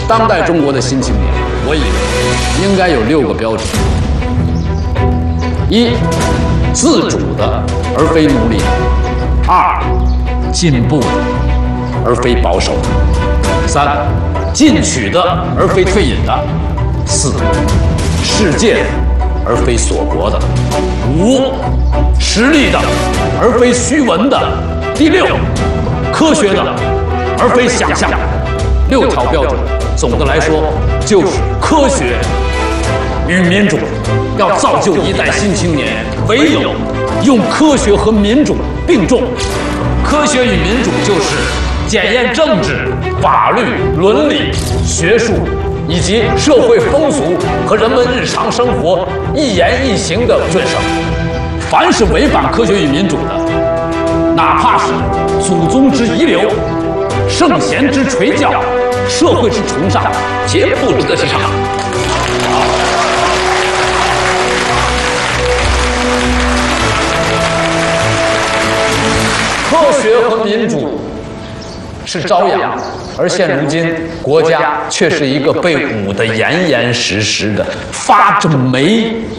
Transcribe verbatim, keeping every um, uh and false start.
当代中国的新青年，我以为应该有六个标准：一，自主的而非奴隶；二，进步的而非保守的；三，进取的而非退隐的；四，世界的而非锁国的；五，实力的而非虚文的；第六，科学的而非想象的。六条标准，总的来说就是科学与民主。要造就一代新青年，唯有用科学和民主并重。科学与民主就是检验政治、法律、伦理、学术以及社会风俗和人们日常生活一言一行的准绳。凡是违反科学与民主的，哪怕是祖宗之遗留、圣贤之垂教、社会之崇尚，皆不值得欣赏。科学和民主是朝阳，而现如今国家却是一个被捂得严严实实的、发着霉